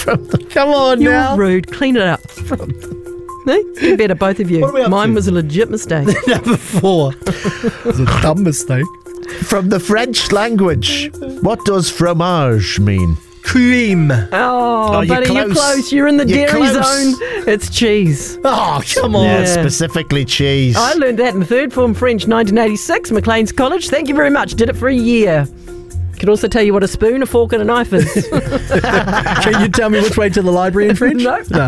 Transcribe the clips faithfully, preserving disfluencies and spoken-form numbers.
From the, come on You're now. rude. Clean it up. No? Do better, both of you. What are we up Mine to? was a legit mistake. Number four. It was a dumb mistake. From the French language, what does fromage mean? Cream. Oh, Oh, you're buddy, you're close. close. You're in the You're dairy close. zone. It's cheese. Oh, come on. Yeah, Yeah. specifically cheese. I learned that in third form French, nineteen eighty-six, Maclean's College. Thank you very much. Did it for a year. Could also tell you what a spoon, a fork, and a knife is. Can you tell me which way to the library in French? No. No.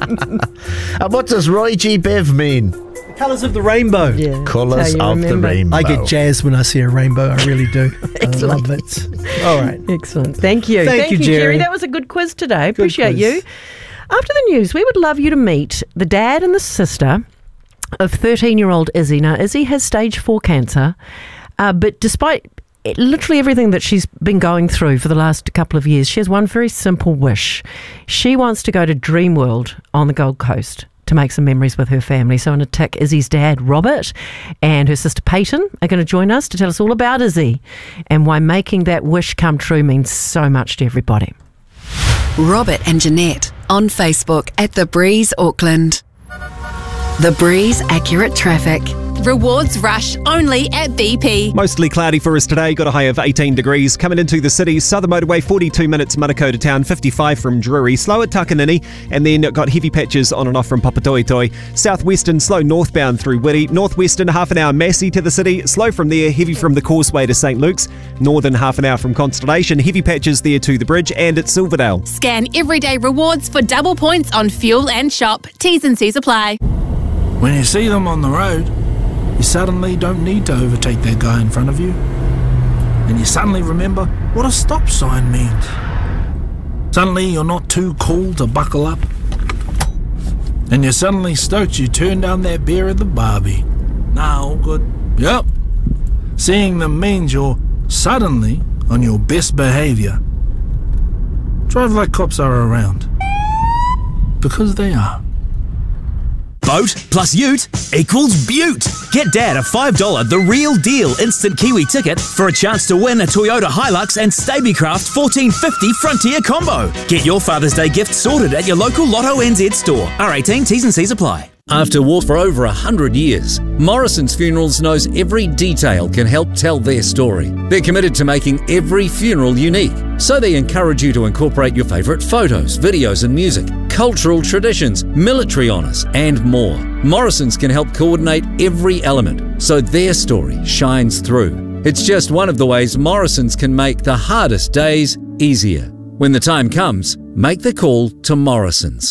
And what does Roy G. Biv mean? Colours of the rainbow. Yeah, Colours that's of how you the remember. rainbow. I get jazzed when I see a rainbow. I really do. I love it. All right. Excellent. Thank you. Thank you, Jerry. Jerry. That was a good quiz today. Appreciate quiz. you. After the news, we would love you to meet the dad and the sister of thirteen-year-old Izzy. Now, Izzy has stage four cancer, uh, but despite it, literally everything that she's been going through for the last couple of years, she has one very simple wish. She wants to go to Dreamworld on the Gold Coast to make some memories with her family. So in a tick, Izzy's dad, Robert, and her sister Peyton are going to join us to tell us all about Izzy and why making that wish come true means so much to everybody. Robert and Jeanette on Facebook at The Breeze Auckland. The Breeze Accurate Traffic. Rewards rush only at B P. Mostly cloudy for us today, got a high of eighteen degrees. Coming into the city, Southern Motorway, forty-two minutes, Manukau to town, fifty-five from Drury. Slow at Takanini, and then got heavy patches on and off from Papatoetoe. Southwestern, slow northbound through Whitty. Northwestern, half an hour, Massey to the city. Slow from there, heavy from the Causeway to St Luke's. Northern, half an hour from Constellation. Heavy patches there to the bridge and at Silverdale. Scan everyday rewards for double points on fuel and shop. T's and C's apply. When you see them on the road, you suddenly don't need to overtake that guy in front of you. And you suddenly remember what a stop sign means. Suddenly you're not too cool to buckle up. And you're suddenly stoked you turned down that beer at the Barbie. Nah, all good. Yep. Seeing them means you're suddenly on your best behaviour. Drive like cops are around. Because they are. Boat plus ute equals beaut. Get Dad a five dollars The Real Deal instant Kiwi ticket for a chance to win a Toyota Hilux and Stabicraft fourteen fifty Frontier combo. Get your Father's Day gift sorted at your local Lotto N Z store. R eighteen, T's and C's apply. After war for over a hundred years, Morrison's Funerals knows every detail can help tell their story. They're committed to making every funeral unique, so they encourage you to incorporate your favourite photos, videos and music, cultural traditions, military honours and more. Morrison's can help coordinate every element, so their story shines through. It's just one of the ways Morrison's can make the hardest days easier. When the time comes, make the call to Morrison's.